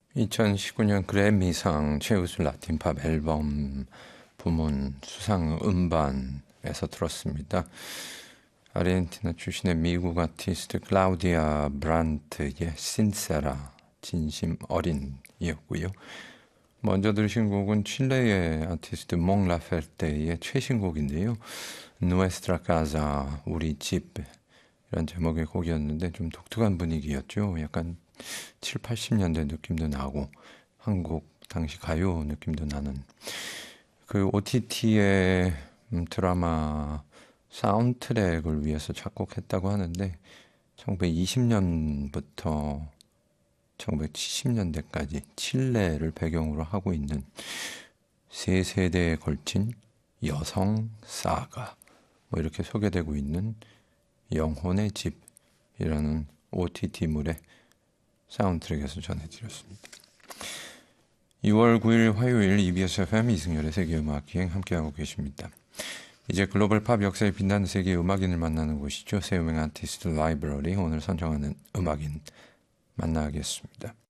2019년 그래미상 최우수 라틴팝 앨범 부문 수상 음반에서 들었습니다. 아르헨티나 출신의 미국 아티스트 클라우디아 브란트의 신세라, 진심 어린이었고요. 먼저 들으신 곡은 칠레의 아티스트 몽 라펠테의 최신곡인데요. 누에스트라 카사, 우리 집 이런 제목의 곡이었는데 좀 독특한 분위기였죠. 약간 7, 80년대 느낌도 나고 한국 당시 가요 느낌도 나는 그 OTT의 드라마 사운드트랙을 위해서 작곡했다고 하는데 1920년부터 1970년대까지 칠레를 배경으로 하고 있는 세 세대에 걸친 여성 사가 뭐 이렇게 소개되고 있는 영혼의 집이라는 OTT물의 사운드트랙에서 전해드렸습니다. 2월 9일 화요일 EBS FM 이승열의 세계음악기행 함께하고 계십니다. 이제 글로벌 팝 역사에 빛나는 세계 음악인을 만나는 곳이죠. 새 유명 아티스트 라이브러리, 오늘 선정하는 음악인 만나겠습니다.